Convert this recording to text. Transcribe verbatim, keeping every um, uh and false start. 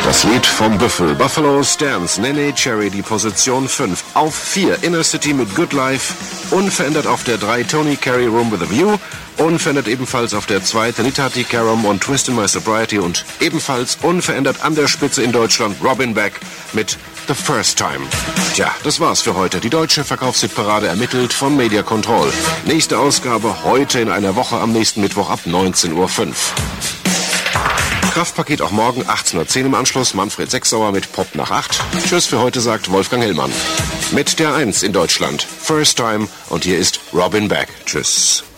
Das Lied vom Büffel. Buffalo Stance, Nene Cherry, die Position fünf. Auf vier, Inner City mit Good Life. Unverändert auf der drei, Tony Carey, Room with a View. Unverändert ebenfalls auf der zwei, Nitati Karam und Twist in My Sobriety. Und ebenfalls unverändert an der Spitze in Deutschland Robin Beck mit The First Time. Tja, das war's für heute. Die deutsche Verkaufshitparade ermittelt von Media Control. Nächste Ausgabe heute in einer Woche am nächsten Mittwoch ab neunzehn Uhr fünf. Kraftpaket auch morgen achtzehn Uhr zehn im Anschluss. Manfred Sechsauer mit Pop nach acht. Tschüss für heute, sagt Wolfgang Hellmann. Mit der eins in Deutschland. First Time. Und hier ist Robin Beck. Tschüss.